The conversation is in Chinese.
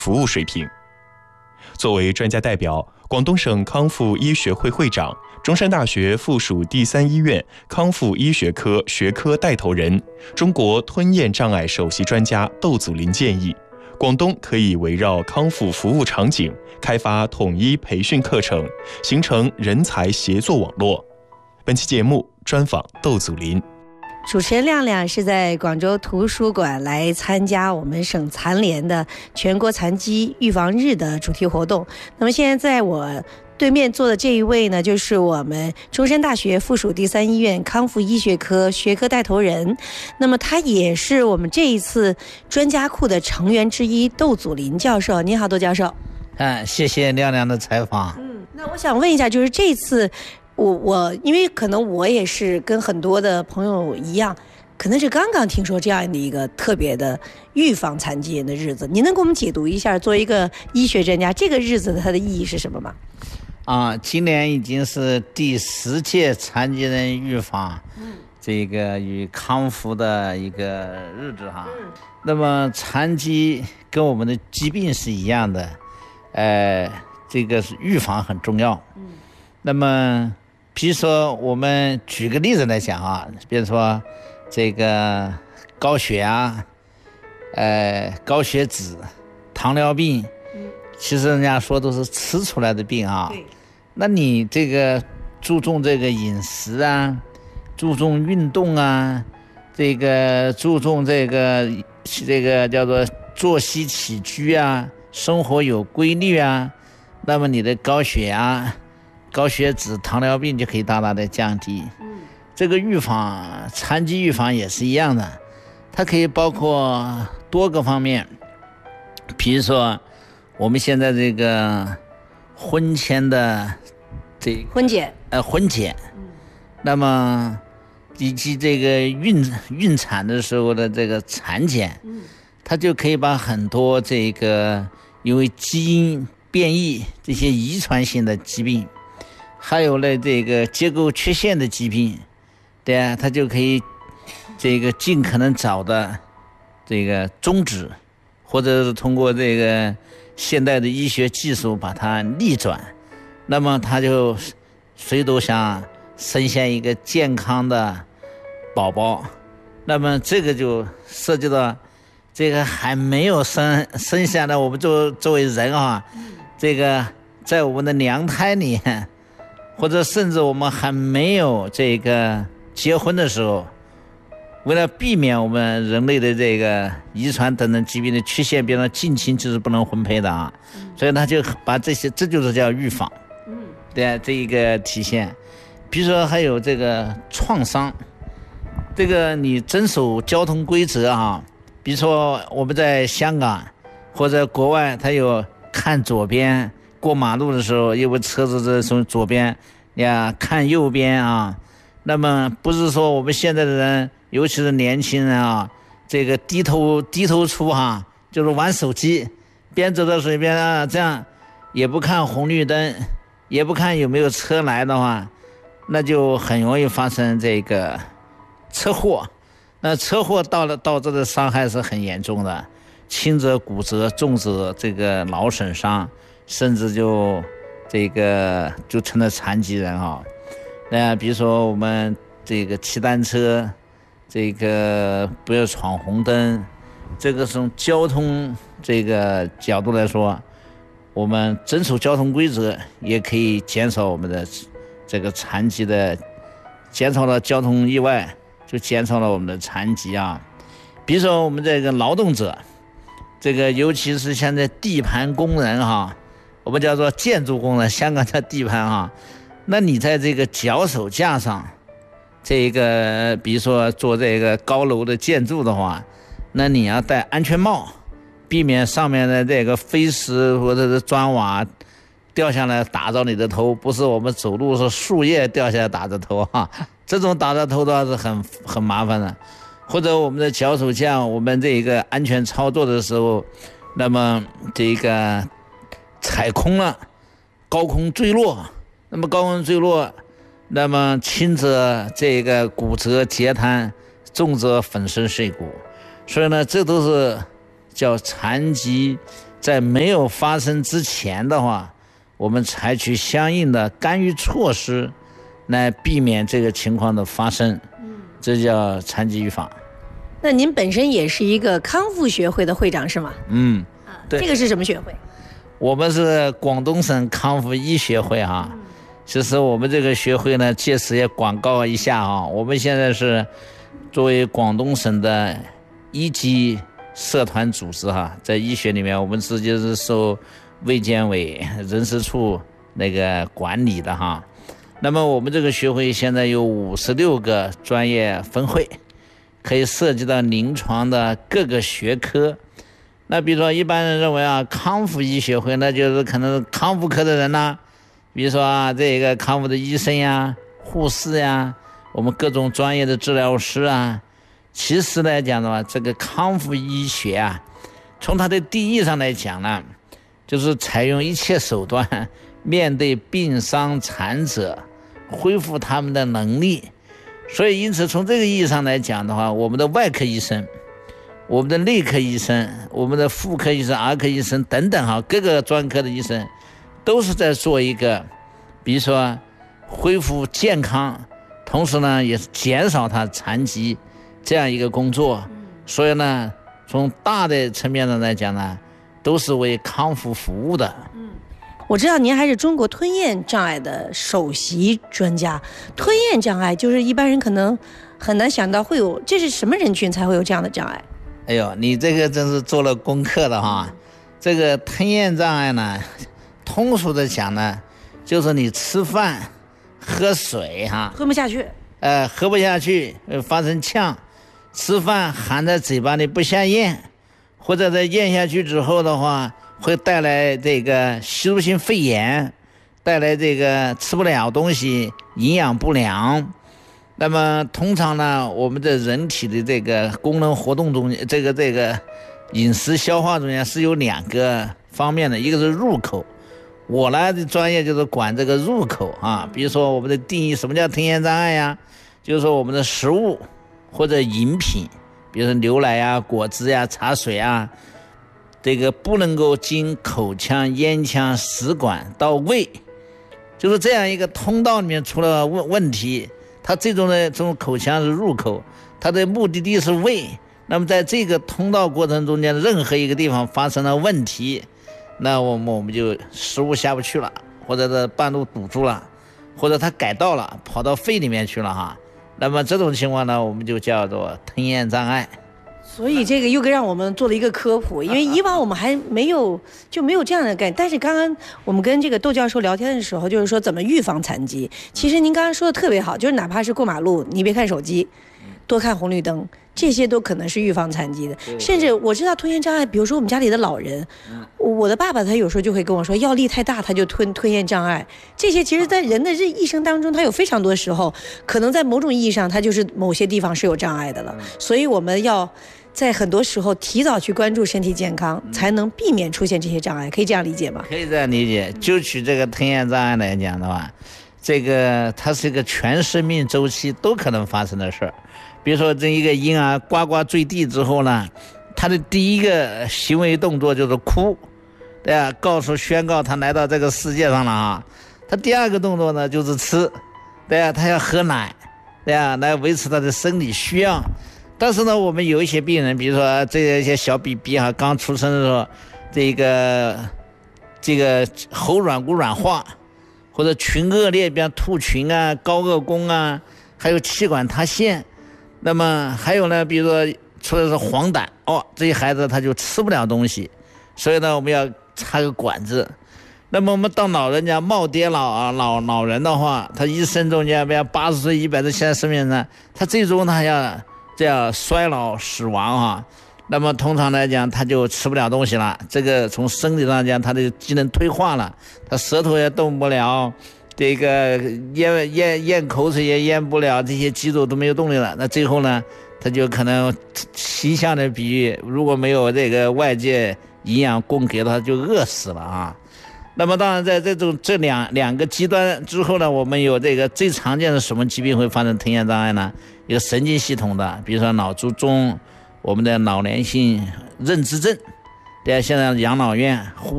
服务水平。作为专家代表，广东省康复医学会会长、中山大学附属第三医院康复医学科学科带头人、中国吞咽障碍首席专家窦祖林建议，广东可以围绕康复服务场景开发统一培训课程，形成人才协作网络。本期节目专访窦祖林。 主持人亮亮是在广州图书馆来参加我们省残联的全国残疾预防日的主题活动。那么现在在我对面坐的这一位呢，就是我们中山大学附属第三医院康复医学科学科带头人，那么他也是我们这一次专家库的成员之一，窦祖林教授。你好，窦教授。 谢谢亮亮的采访。 那我想问一下，就是这次我因为可能我也是跟很多的朋友一样，可能是刚刚听说这样的一个特别的预防残疾人的日子，您能给我们解读一下，作为一个医学专家，这个日子它的意义是什么吗？ 今年已经是第10届残疾人预防这个与康复的一个日子哈。那么残疾跟我们的疾病是一样的，这个是预防很重要。那么比如说我们举个例子来讲啊，比如说这个高血压、高血脂、糖尿病，其实人家说都是吃出来的病啊。那你这个注重这个饮食啊，注重运动啊，这个注重这个叫做作息起居啊，生活有规律啊，那么你的高血压、高血脂、糖尿病就可以大大的降低。这个预防残疾预防也是一样的，它可以包括多个方面，比如说我们现在这个婚前的婚检， 那么以及这个孕产的时候的这个产检，它就可以把很多这个因为基因变异这些遗传性的疾病，还有了这个结构缺陷的疾病，对啊，它就可以这个尽可能早的这个终止，或者是通过这个现代的医学技术把它逆转，那么他就谁都想生下一个健康的宝宝。那么这个就涉及到这个还没有生下的我们作为人啊，这个在我们的娘胎里，或者甚至我们还没有这个结婚的时候，为了避免我们人类的这个遗传等等疾病的缺陷，比如说近亲就是不能婚配的啊，所以他就把这些，这就是叫预防。对，这一个体现。比如说还有这个创伤，这个你遵守交通规则啊，比如说我们在香港或者国外，他有看左边，过马路的时候因为车子是从左边呀看右边啊，那么不是说我们现在的人，尤其是年轻人啊，这个低头出哈，就是玩手机，边走到水边啊，这样也不看红绿灯，也不看有没有车来的话，那就很容易发生这个车祸。那车祸导致的伤害是很严重的，轻则骨折，重则这个脑损伤，甚至就成了残疾人啊。那比如说我们这个骑单车，这个不要闯红灯，这个从交通这个角度来说，我们遵守交通规则也可以减少我们的这个残疾的，减少了交通意外，就减少了我们的残疾啊。比如说我们这个劳动者，这个尤其是现在地盘工人哈，我们叫做建筑工人，香港叫地盘哈。那你在这个脚手架上，这个比如说做这个高楼的建筑的话，那你要戴安全帽，避免上面的这个飞石或者是砖瓦掉下来打着你的头，不是我们走路是树叶掉下来打着头哈，这种打着头的话是很麻烦的。或者我们的脚手架，我们这个安全操作的时候，那么这个踩空了，高空坠落，那么高空坠落，那么轻则这个骨折截瘫，重则粉身碎骨。所以呢，这都是叫残疾在没有发生之前的话，我们采取相应的干预措施来避免这个情况的发生，这叫残疾预防。 那您本身也是一个康复学会的会长是吗？ 对， 这个是什么学会？ 我们是广东省康复医学会哈。其实我们这个学会呢，借此也广告一下啊，我们现在是作为广东省的一级社团组织哈，在医学里面我们直接是受卫健委人事处那个管理的哈。那么我们这个学会现在有56个专业分会，可以涉及到临床的各个学科。那比如说一般人认为啊，康复医学会那就是可能康复科的人呐，比如说啊，这个康复的医生呀、护士呀，我们各种专业的治疗师啊。其实来讲的话，这个康复医学啊，从它的定义上来讲呢，就是采用一切手段面对病伤残者，恢复他们的能力。所以因此从这个意义上来讲的话，我们的外科医生、我们的内科医生、我们的妇科医生、儿科医生等等哈，各个专科的医生都是在做一个，比如说恢复健康，同时呢也是减少他残疾这样一个工作。所以呢，从大的层面上来讲呢，都是为康复服务的。 我知道您还是中国吞咽障碍的首席专家。吞咽障碍就是一般人可能很难想到会有，这是什么人群才会有这样的障碍？ 哎呦，你这个真是做了功课的哈。这个吞咽障碍呢，通俗的讲呢，就是你吃饭喝水哈， 喝不下去， 喝不下去，发生呛，吃饭含在嘴巴里不下咽，或者在咽下去之后的话，会带来这个吸入性肺炎，带来这个吃不了东西，营养不良。那么通常呢，我们的人体的这个功能活动中，这个饮食消化中间是有2个方面的，一个是入口。我呢的专业就是管这个入口啊，比如说我们的定义什么叫吞咽障碍呀，就是说我们的食物或者饮品，比如说牛奶呀、果汁呀、茶水啊，这个不能够经口腔、咽腔、食管到胃，就是这样一个通道里面出了问题。它这种口腔是入口，它的目的地是胃。那么在这个通道过程中间，任何一个地方发生了问题，那我们就食物下不去了，或者是半路堵住了，或者它改道了，跑到肺里面去了哈。那么这种情况呢，我们就叫做吞咽障碍。 所以这个又让我们做了一个科普，因为以往我们还没有这样的概念。但是刚刚我们跟这个窦教授聊天的时候，就是说怎么预防残疾。其实您刚刚说的特别好，就是哪怕是过马路，你别看手机，多看红绿灯，这些都可能是预防残疾的。甚至我知道吞咽障碍，比如说我们家里的老人，我的爸爸他有时候就会跟我说，药力太大他就吞咽障碍。这些其实在人的一生当中，他有非常多时候，可能在某种意义上，他就是某些地方是有障碍的了。所以我们要在很多时候提早去关注身体健康，才能避免出现这些障碍，可以这样理解吗？ 可以这样理解。就取这个吞咽障碍来讲的话，这个它是一个全生命周期都可能发生的事儿。比如说这一个婴儿呱呱坠地之后呢，他的第一个行为动作就是哭，对啊，宣告他来到这个世界上了啊。他第二个动作呢就是吃，对啊，他要喝奶，对啊，来维持他的生理需要。但是呢，我们有一些病人，比如说这些小 BB 哈，刚出生的时候，这个喉软骨软化，或者群恶劣，比如兔群啊、高颚弓啊，还有气管塌陷。那么还有呢，比如说出的是黄疸，这些孩子他就吃不了东西，所以呢，我们要插个管子。那么我们到老人家耄耋老人的话，他一生中间比如80岁、100岁，现在生命呢，他最终他要这样衰老死亡哈。那么通常来讲，他就吃不了东西了。这个从生理上讲，他的机能退化了，他舌头也动不了，这个咽口水也咽不了，这些肌肉都没有动力了。那最后呢，他就可能形象的比喻，如果没有这个外界营养供给的话，就饿死了啊。那么当然在这两个极端之后呢，我们有这个最常见的什么疾病会发生吞咽障碍呢？一个神经系统的，比如说脑卒中、 我们的老年性认知症。对啊，现在养老院